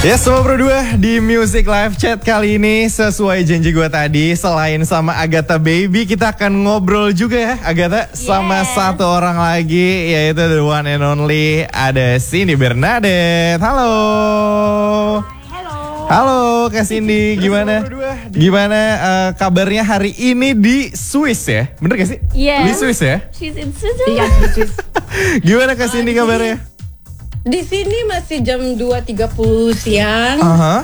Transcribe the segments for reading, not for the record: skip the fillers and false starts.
Ya, semua berdua di Music Live Chat kali ini sesuai janji gue tadi, selain sama Agatha Baby, kita akan ngobrol juga ya Agatha sama satu orang lagi, yaitu the one and only, ada Cindy Bernadette. Halo. Halo Kak Cindy, gimana? Gimana kabarnya hari ini di Swiss ya? Bener gak sih? Iya. Di Swiss ya? She's in Switzerland. Iya, di Swiss. Gimana Kak Cindy kabarnya? Di sini masih jam 2.30 siang.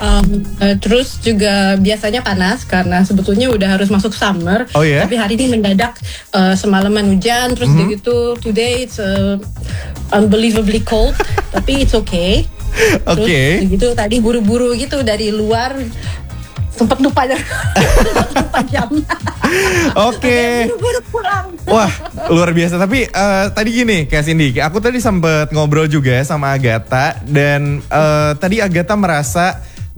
Terus juga biasanya panas karena sebetulnya udah harus masuk summer. Oh ya? Tapi hari ini mendadak semalaman hujan. Terus gitu today it's unbelievably cold. Tapi it's okay. Terus gitu tadi buru-buru gitu dari luar, sempat lupa jam. Buru-buru pulang. Wah, luar biasa. Tapi tadi gini Kak Cindy, aku tadi sempat ngobrol juga sama Agatha. Dan tadi Agatha merasa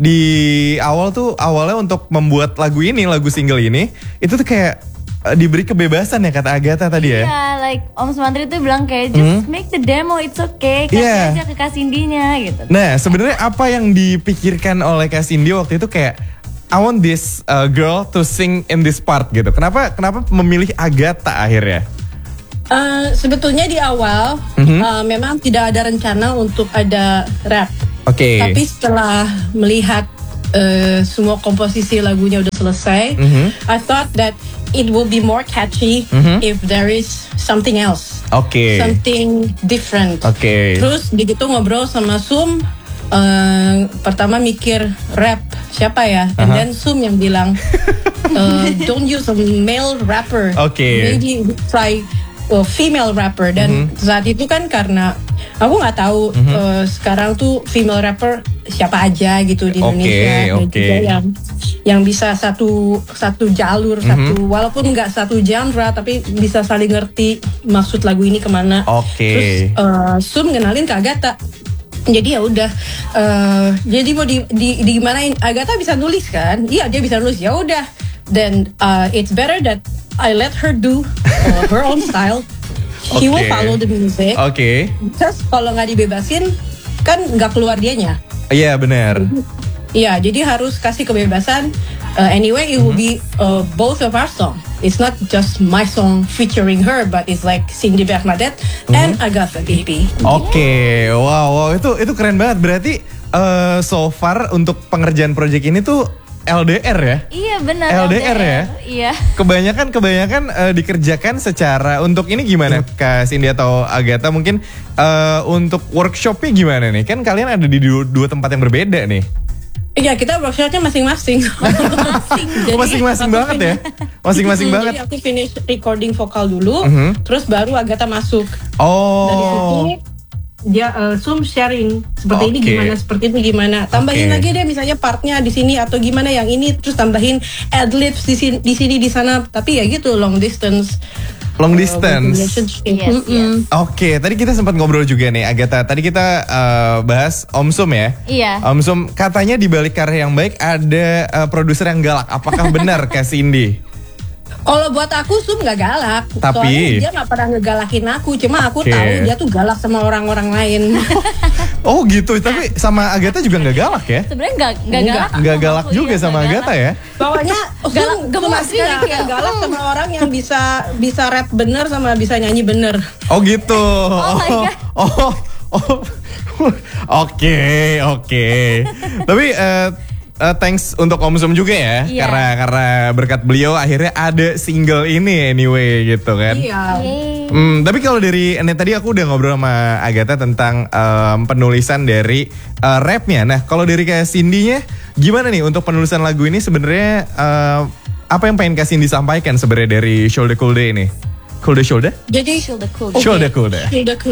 di awalnya untuk membuat lagu single ini, itu tuh kayak diberi kebebasan ya kata Agatha tadi ya. Iya, like Om Sumantri tuh bilang kayak just make the demo, it's okay, kasih aja ke Kak Cindy-nya gitu. Nah, sebenarnya apa yang dipikirkan oleh Kak Cindy waktu itu kayak I want this girl to sing in this part gitu. Kenapa memilih Agatha akhirnya? Sebetulnya di awal memang tidak ada rencana untuk ada rap. Tapi setelah melihat semua komposisi lagunya udah selesai, I thought that it will be more catchy if there is something else, something different. Terus begitu ngobrol sama Sum, pertama mikir rap siapa ya, and then Sum yang bilang don't use a male rapper, maybe try female rapper. Dan saat itu kan karena aku nggak tahu sekarang tuh female rapper siapa aja gitu di Indonesia, juga yang bisa satu jalur, walaupun nggak satu genre tapi bisa saling ngerti maksud lagu ini kemana. Terus Sum ngenalin ke Agatha. Jadi ya udah, jadi mau di gimanain, Agatha bisa nulis kan? Iya, dia bisa nulis. Ya udah, then it's better that I let her do her own style. She will follow the music. Terus kalau nggak dibebasin, kan nggak keluar dianya. Iya, benar. Iya, jadi harus kasih kebebasan. Anyway, it will be both of our song. It's not just my song featuring her, but it's like Cindy Bernadette and Agatha Baby. Wow, itu keren banget. Berarti so far untuk pengerjaan project ini tuh LDR ya? Iya benar. LDR ya? Iya. Kebanyakan dikerjakan secara, untuk ini gimana Kak Cindy atau Agatha mungkin untuk workshopnya gimana nih? Kan kalian ada di dua tempat yang berbeda nih. Iya, kita workshopnya masing-masing. Masing-masing banget ya? Masing-masing banget. Jadi aku finish recording vokal dulu, terus baru Agatha masuk. Dari situ dia Sum sharing seperti ini gimana. Tambahin lagi deh misalnya partnya di sini atau gimana yang ini, terus tambahin ad-libs di sini di sana. Tapi ya gitu, long distance. Yes. Tadi kita sempat ngobrol juga nih Agatha. Tadi kita bahas Om Sum ya. Iya. Om Sum katanya di balik karya yang baik ada produser yang galak. Apakah benar Kak Cindy? Kalau buat aku Sum gak galak. Tapi soalnya dia gak pernah ngegalakin aku. Cuma aku tahu dia tuh galak sama orang-orang lain. Oh gitu. Tapi sama Agatha juga gak galak ya? Sebenarnya gak galak. Gak galak juga sama Agatha ya? Pokoknya gemas sekali kayak galak sama orang yang bisa rap bener sama bisa nyanyi bener. Oh gitu. Oke. Tapi thanks untuk Om Sum juga ya, karena berkat beliau akhirnya ada single ini anyway gitu kan. Tapi kalau dari tadi aku udah ngobrol sama Agatha tentang penulisan dari rapnya. Nah kalau dari Kak Cindy-nya gimana nih untuk penulisan lagu ini sebenarnya apa yang pengen Kak Cindy sampaikan sebenarnya dari Shoulder Cool Day ini? Shoulder? Jadi Shoulder Cool Day.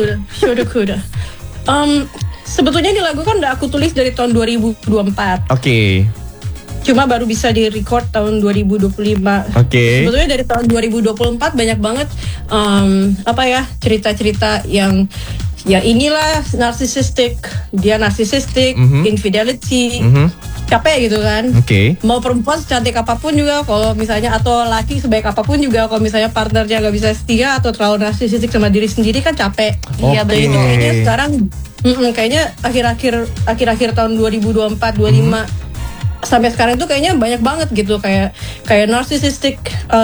Sebetulnya di lagu kan udah aku tulis dari tahun 2024. Cuma baru bisa di-record tahun 2025. Sebetulnya dari tahun 2024 banyak banget cerita-cerita yang ya inilah narcissistic, dia narcissistic, infidelity, capek gitu kan. Mau perempuan secantik apapun juga, kalau misalnya atau laki sebaik apapun juga, kalau misalnya partnernya gak bisa setia atau terlalu narcissistic sama diri sendiri kan capek. Jadi kayaknya sekarang Kayaknya akhir-akhir tahun 2024, 25 sampai sekarang itu kayaknya banyak banget gitu kayak narcissistic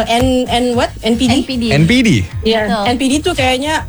NPD. Iya, NPD tuh kayaknya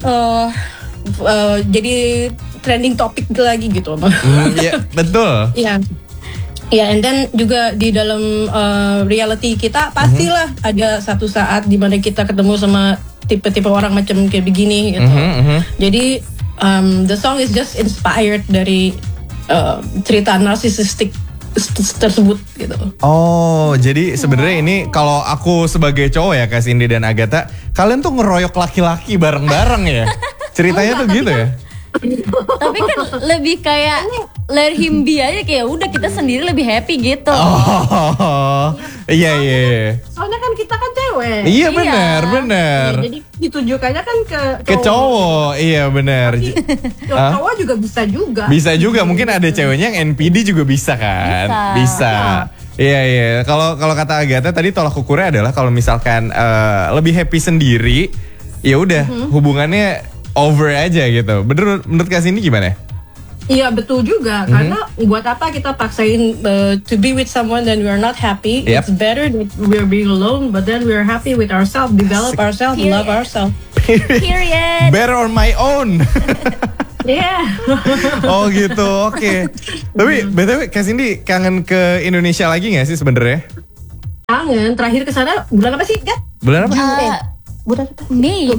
jadi trending topic lagi gitu. Iya, betul. Iya. Ya, and then juga di dalam reality kita pastilah ada satu saat di mana kita ketemu sama tipe-tipe orang macam kayak begini gitu. Jadi the song is just inspired dari cerita narsisistik tersebut gitu. Oh, jadi sebenarnya ini kalau aku sebagai cowok ya Kak Cindy dan Agatha, kalian tuh ngeroyok laki-laki bareng-bareng ya? Ceritanya tuh gitu ya? Tapi kan lebih kayak let him be aja, kayak udah kita sendiri lebih happy gitu. Oh, iya. Soalnya kan kita kan cewek. Iya benar. Ya, jadi ditujukannya kan ke cowok. Iya benar. Cowok juga bisa juga. Bisa juga, mungkin ada ceweknya yang NPD juga bisa kan? Bisa. Iya. Kalau kata Agatha tadi tolak ukurnya adalah kalau misalkan lebih happy sendiri, ya udah hubungannya over aja gitu. Menurut Kak Cindy gimana? Iya betul juga, karena buat apa kita paksain to be with someone then we are not happy. It's better that we're being alone, but then we're happy with ourselves, develop ourselves, love ourselves. Period. Better on my own. Yeah. Oh gitu, oke. Tapi BTW Kak Cindy kangen ke Indonesia lagi gak sih sebenarnya? Kangen, terakhir kesana bulan apa sih, Gat? Bulan apa? Mei.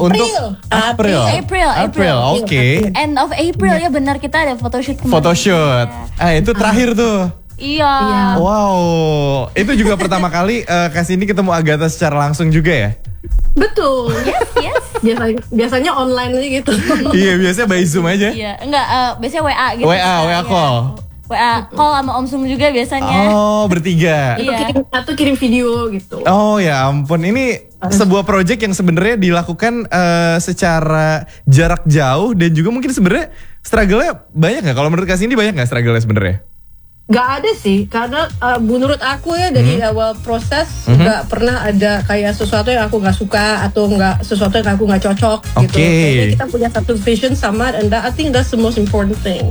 April. Oke. End of April ya benar, kita ada photoshoot kemarin. Photoshoot. Itu terakhir tuh. Iya. Wow. Itu juga pertama kali Kak Cindy ketemu Agatha secara langsung juga ya? Betul. Yes. Biasanya online aja gitu. Iya, biasanya by Zoom aja. Iya, enggak biasanya WA gitu. WA call. WA call sama Om Sung juga biasanya. Oh, bertiga. Atau kirim video gitu. Oh ya ampun, ini sebuah project yang sebenarnya dilakukan secara jarak jauh dan juga mungkin sebenarnya struggle-nya banyak nggak? Kalau menurut Kak Cindy banyak nggak struggle-nya sebenarnya? Gak ada sih, karena menurut aku ya dari awal proses gak pernah ada kayak sesuatu yang aku gak suka atau sesuatu yang aku gak cocok gitu. Kayaknya kita punya satu vision sama, and I think that's the most important thing.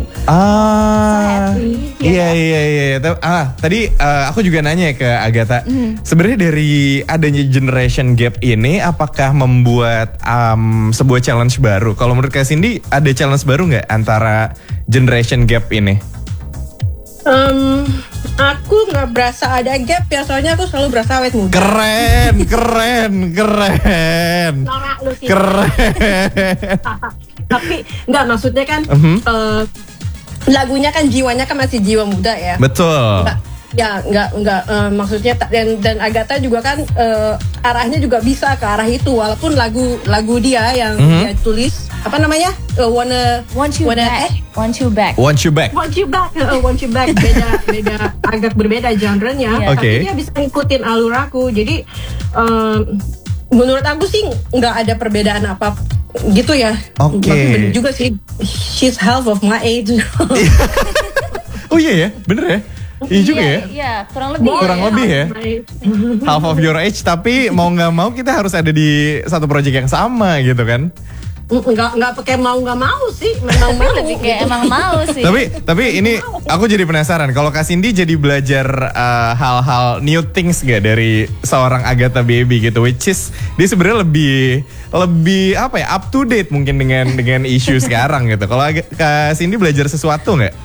Iya. Tadi aku juga nanya ke Agatha, sebenarnya dari adanya generation gap ini, apakah membuat sebuah challenge baru? Kalau menurut Kak Cindy, ada challenge baru nggak antara generation gap ini? Aku nggak berasa ada gap ya, soalnya aku selalu berasa awet muda. Keren. Norak lu sih. Keren. Tapi nggak, maksudnya kan lagunya kan jiwanya kan masih jiwa muda ya. Betul. Nggak maksudnya dan Agatha juga kan arahnya juga bisa ke arah itu, walaupun lagu dia yang dia tulis apa namanya Want you back beda agak berbeda genrenya, tapi dia bisa ngikutin alur aku. Jadi menurut aku sih nggak ada perbedaan apa gitu ya. Bener juga sih, she's half of my age. Oh iya ya, bener ya. Iya juga ya. Iya, kurang lebih ya. Half of your age, tapi mau nggak mau kita harus ada di satu project yang sama gitu kan. Nggak pakai mau nggak mau sih, memang mau. Lebih kayak emang mau sih. Tapi ini aku jadi penasaran, kalau Kak Cindy jadi belajar hal-hal new things gak dari seorang Agatha Baby gitu, which is dia sebenarnya lebih apa ya, up to date mungkin dengan isu sekarang gitu. Kalau Kak Cindy belajar sesuatu nggak?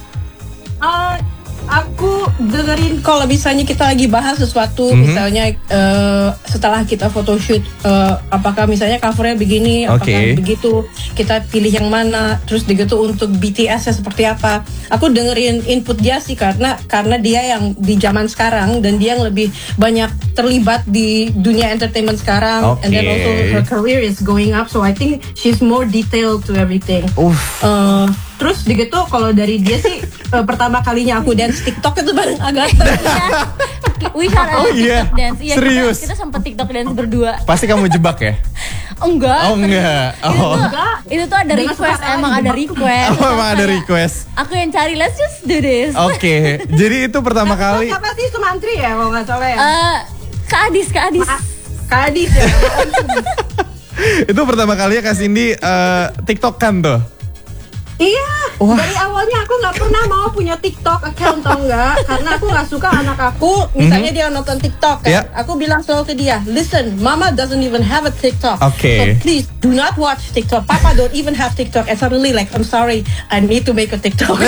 Aku dengerin kalau misalnya kita lagi bahas sesuatu, misalnya setelah kita photoshoot, apakah misalnya covernya begini, apakah begitu, kita pilih yang mana, terus begitu untuk BTS-nya seperti apa. Aku dengerin input dia sih karena dia yang di zaman sekarang dan dia yang lebih banyak terlibat di dunia entertainment sekarang, and then also her career is going up, so I think she's more detailed to everything. Terus begitu kalau dari dia sih pertama kalinya aku dance TikTok itu bareng Agatha. We had a TikTok dance. Iya, serius? Kita sempat TikTok dance berdua. Pasti kamu jebak ya? Enggak. Itu tuh ada Dengan request, emang ada request. Emang ada request. Aku yang cari, let's just do this. Jadi itu pertama kali. Siapa sih, Sumantri ya kalau nggak salah ya? Kak Adis ya. Itu pertama kali ya Kak Cindy TikTok kan tuh? Iya, dari awalnya aku nggak pernah mau punya TikTok account, tau nggak? Karena aku nggak suka anak aku, misalnya dia nonton TikTok kan, aku bilang selalu ke dia, listen, Mama doesn't even have a TikTok, so please do not watch TikTok. Papa don't even have TikTok. And suddenly like, I'm sorry, I need to make a TikTok.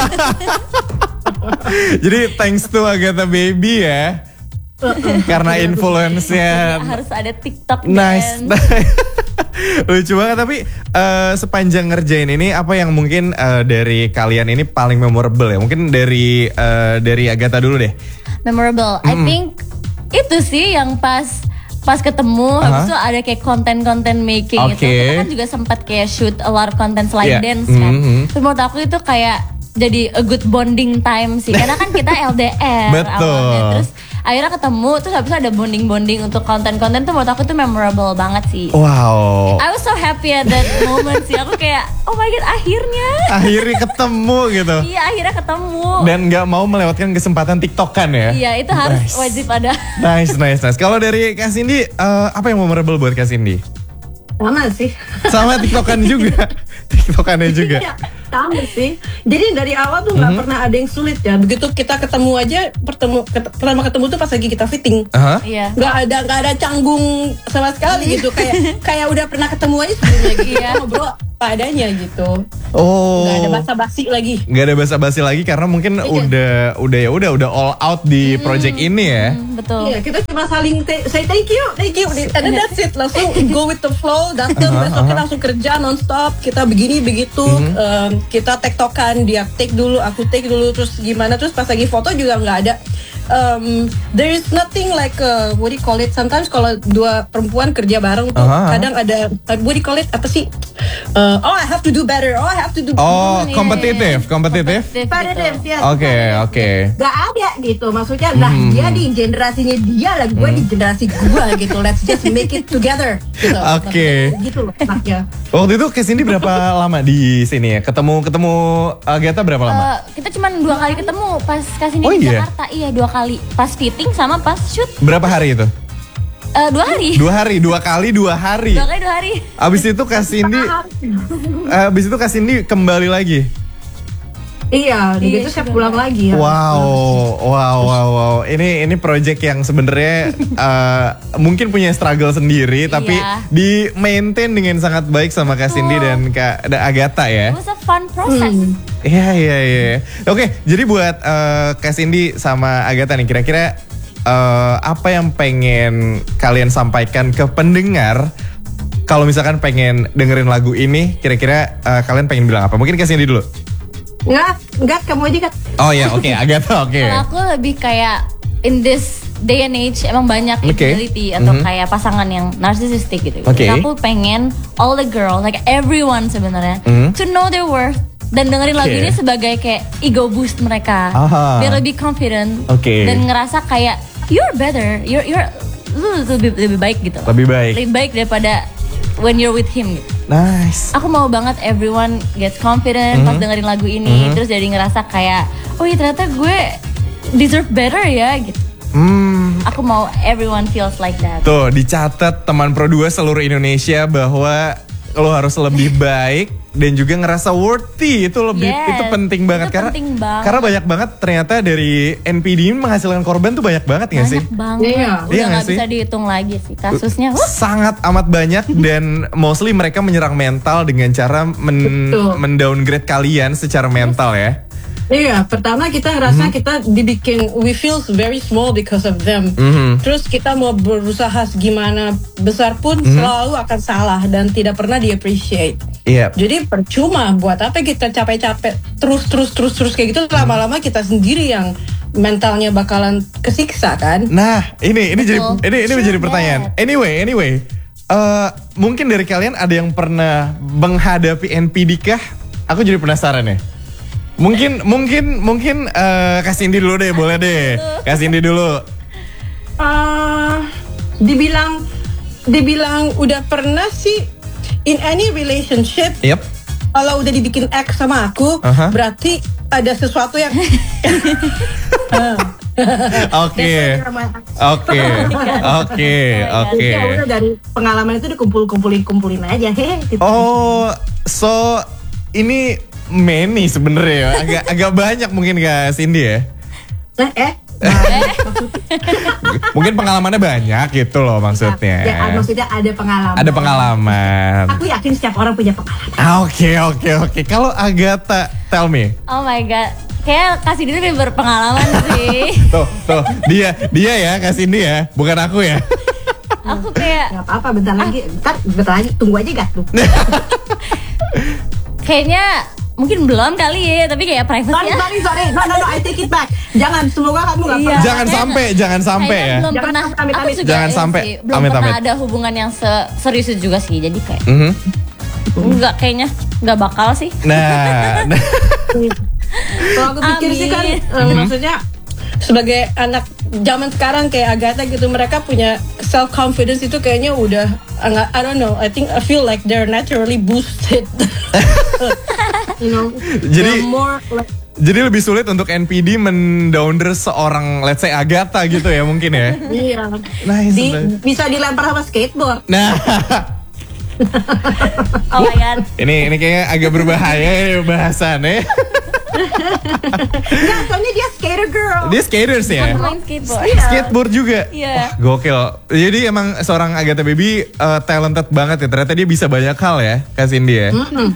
Jadi thanks to Agatha Baby ya. Karena influence-nya harus ada TikTok. Nice. Lucu banget. Tapi sepanjang ngerjain ini, apa yang mungkin dari kalian ini paling memorable ya? Mungkin dari Agatha dulu deh. Memorable, I think itu sih yang pas ketemu, habis itu ada kayak konten making itu. Kita kan juga sempat kayak shoot a lot of content selain dance kan. Terus menurut aku itu kayak jadi a good bonding time sih, karena kan kita LDR awalnya, terus akhirnya ketemu, terus habis itu ada bonding untuk konten-konten tuh menurut aku tuh memorable banget sih. Wow. I was so happy at that moment sih. Aku kayak, oh my god, akhirnya ketemu gitu. Iya, akhirnya ketemu. Dan nggak mau melewatkan kesempatan TikTokan ya. Iya, itu harus wajib ada. Nice. Kalau dari Kak Cindy, apa yang memorable buat Kak Cindy? Sama sih. Sama TikTokan juga. TikTokannya juga. Iya, sama sih. Jadi dari awal tuh nggak pernah ada yang sulit ya. Begitu kita ketemu aja, pertama ketemu tuh pas lagi kita fitting. Iya. Nggak ada canggung sama sekali gitu. Kayak udah pernah ketemu aja sebelumnya gitu. Ngobrol apa adanya gitu. Nggak ada basa-basi lagi. Nggak ada basa-basi lagi karena mungkin udah all out di project ini ya. Betul. Iya, kita cuma saling say thank you, and then that's it. Langsung go with the flow. Datang besoknya langsung kerja nonstop. Kita begini begitu. Kita tektokan, dia take dulu, aku take dulu, terus gimana, terus pas lagi foto juga nggak ada. There is nothing like what do you call it? Sometimes kalau dua perempuan kerja bareng tuh kadang ada what do you call it? Apa sih? I have to do better. I have to do. Kompetitif. Ya. Oke. Gak ada gitu. Maksudnya lah dia di generasinya dia lah, gue di generasi gue gitu. Let's just make it together. Gitu. Oke. Gitu loh anaknya. Waktu itu ke sini berapa lama di sini ya? Ketemu Agatha berapa lama? Kita cuma 2 kali ketemu pas kesini di Jakarta. Iya, 2 kali. Pas fitting sama pas shoot. Berapa hari itu? 2 hari. 2 hari, 2 kali 2 hari. 2 kali 2 hari. Abis itu Kak Cindy kembali lagi. Iya, gitu saya pulang lagi ya. Wow. Ini project yang sebenarnya mungkin punya struggle sendiri, tapi di maintain dengan sangat baik sama Kak Cindy dan Kak Agatha ya. It was a fun process. Iya. Oke, jadi buat Kak Cindy sama Agatha nih, kira-kira apa yang pengen kalian sampaikan ke pendengar? Kalau misalkan pengen dengerin lagu ini, kira-kira kalian pengen bilang apa? Mungkin Kak Cindy dulu. Enggak, kamu aja kan. Oh ya, oke, Agatha, oke. Kalau aku lebih kayak in this day and age emang banyak infidelity atau kayak pasangan yang narsisistik gitu. Dan aku pengen all the girls, like everyone sebenarnya, to know their worth dan dengerin lagu ini sebagai kayak ego boost mereka, biar lebih confident dan ngerasa kayak you're better, lu lebih baik gitu. Lebih baik daripada when you're with him gitu. Nice. Aku mau banget everyone gets confident pas dengerin lagu ini, terus jadi ngerasa kayak, oh iya ternyata gue deserve better ya gitu. Aku mau everyone feels like that. Tuh dicatat teman Pro 2 seluruh Indonesia bahwa lo harus lebih baik dan juga ngerasa worthy, itu penting banget karena banyak banget ternyata dari NPD menghasilkan korban tuh banyak banget nggak sih? Banyak banget. Udah nggak bisa dihitung lagi sih kasusnya. Sangat amat banyak dan mostly mereka menyerang mental dengan cara mendowngrade kalian secara mental ya. Iya, pertama kita ngerasa kita dibikin, we feel very small because of them. Terus kita mau berusaha gimana besar pun selalu akan salah dan tidak pernah di-appreciate. Jadi percuma, buat apa kita capek-capek terus kayak gitu, lama-lama kita sendiri yang mentalnya bakalan kesiksa kan. Nah, ini menjadi pertanyaan. Anyway, mungkin dari kalian ada yang pernah menghadapi NPD kah? Aku jadi penasaran ya. Mungkin Kak Cindy dulu deh, boleh deh. Kak Cindy dulu. Dibilang udah pernah sih in any relationship. Kalau udah dibikin X sama aku, berarti ada sesuatu yang Oke. Udah dari pengalaman itu dikumpulin aja. Oh, so ini many sebenarnya ya. Agak banyak mungkin Kak Cindy ya. Mungkin pengalamannya banyak gitu loh maksudnya. Ya, maksudnya ada pengalaman. Ada pengalaman. Aku yakin setiap orang punya pengalaman. Oke. Kalau Agatha, tell me. Oh my god. Kayak Kak Cindy lebih berpengalaman sih. Tuh, dia ya Kak Cindy ya, bukan aku ya. Aku kayak nggak apa-apa, bentar lagi, tunggu aja gak tuh. Kayaknya mungkin belum kali ya, tapi kayak private ya. Sorry. No, I take it back. Jangan, semoga kamu gak pernah. Jangan sampai ya. Belum pernah. Aku juga jangan sampai. Belum pernah ada hubungan yang serius juga sih. Jadi kayak enggak, kayaknya enggak bakal sih. Nah. Kalau aku pikir sih kan, maksudnya sebagai anak zaman sekarang kayak Agatha gitu, mereka punya self confidence itu kayaknya udah I don't know, I feel like they're naturally boosted. You know, jadi lebih sulit untuk NPD mendowner seorang let's say Agatha gitu ya mungkin ya. Iya. Bisa dilempar sama skateboard. Nah. Oh my god. Ini kayaknya agak berbahaya ya bahasannya. Enggak, soalnya dia skater girl. Dia skaters ya? Main skateboard. Skateboard juga? Iya. Gokil. Jadi emang seorang Agatha Baby talented banget ya. Ternyata dia bisa banyak hal ya, Kak Cindy ya.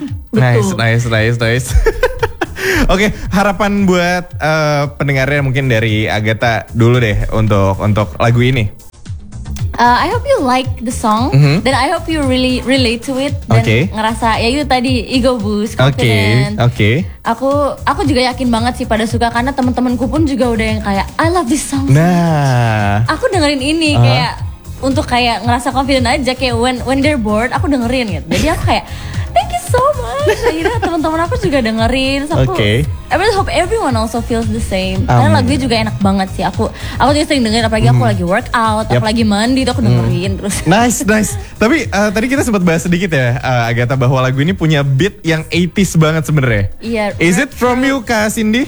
Nice. Oke, harapan buat pendengarnya mungkin dari Agatha dulu deh untuk lagu ini. I hope you like the song, dan I hope you really relate to it dan ngerasa ya itu tadi ego boost, confident. Oke. Aku juga yakin banget sih pada suka, karena teman-temanku pun juga udah yang kayak I love this song. Nah, aku dengerin ini kayak untuk kayak ngerasa confident aja, kayak when they're bored aku dengerin gitu. Jadi aku kayak thank you so much. Akhirnya teman-teman aku juga dengerin. So I really hope everyone also feels the same. Karena lagunya juga enak banget sih. Aku juga sering dengerin, apalagi aku lagi workout, aku lagi mandi tuh aku dengerin terus. Nice. Tapi tadi kita sempat bahas sedikit ya, Agatha, bahwa lagu ini punya beat yang 80s banget sebenarnya. Iya. Is it from you, Kak Cindy?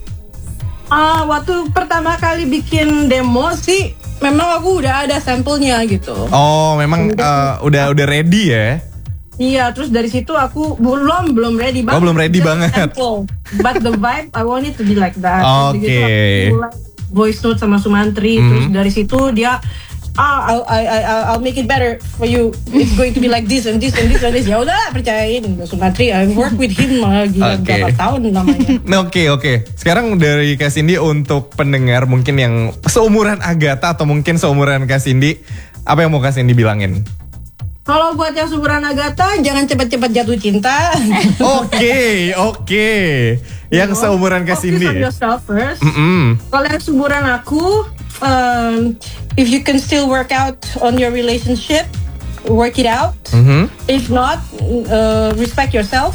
Waktu pertama kali bikin demo sih, memang aku udah ada sampelnya gitu. Oh, memang udah ready ya? Iya, terus dari situ aku belum ready banget. Belum ready banget. Sample. But the vibe, I want it to be like that. Oke. Gitu, voice note sama Sumantri, terus dari situ dia, I'll make it better for you. It's going to be like this and this and this and this. Ya udah, percayain Sumantri. I work with him berapa tahun namanya. Oke. Sekarang dari Kak Cindy untuk pendengar mungkin yang seumuran Agatha atau mungkin seumuran Kak Cindy, apa yang mau Kak Cindy bilangin? Kalau buat yang seumuran Agatha, jangan cepat-cepat jatuh cinta. Oke. Yang seumuran Kak Cindy. Focus on yourself first. Kalau yang seumuran aku, if you can still work out on your relationship, work it out. If not, respect yourself.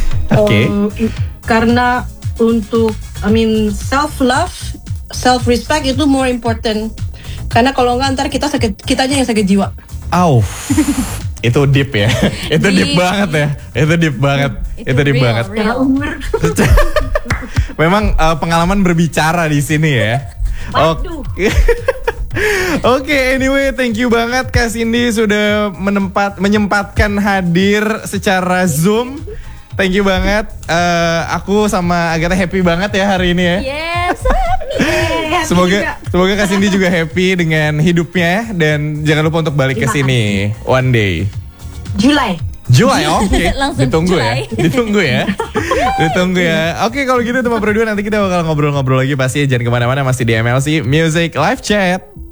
Karena untuk, self-love, self-respect itu more important. Karena kalau nggak ntar kitanya yang sakit jiwa. Itu deep ya. Itu deep banget ya. Itu deep banget. Memang pengalaman berbicara di sini ya. Oke, anyway, thank you banget Kak Cindy sudah menyempatkan hadir secara Zoom. Thank you banget. Aku sama Agatha happy banget ya hari ini ya. Yes. Semoga Kak Cindy juga happy dengan hidupnya, dan jangan lupa untuk balik ke sini one day. Julai, oke. Ditunggu ya. Oke, kalau gitu teman berdua, nanti kita bakal ngobrol-ngobrol lagi pasti. Jangan kemana-mana, masih di MLC Music Live Chat.